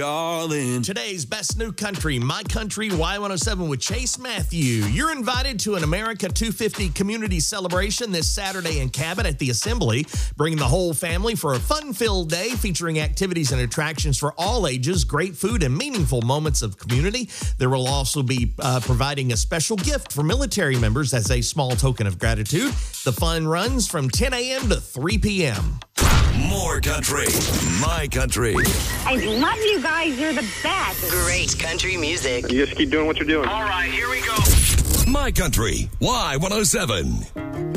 Darling. Today's Best New Country, My Country Y107 with Chase Matthew. You're invited to an America 250 community celebration this Saturday in Cabot at the Assembly. Bring the whole family for a fun-filled day featuring activities and attractions for all ages, great food, and meaningful moments of community. There will also be providing a special gift for military members as a small token of gratitude. The fun runs from 10 a.m. to 3 p.m. More country, my country. I love you guys. You're the best. Great country music. You just keep doing what you're doing. All right, here we go. My country, Y107.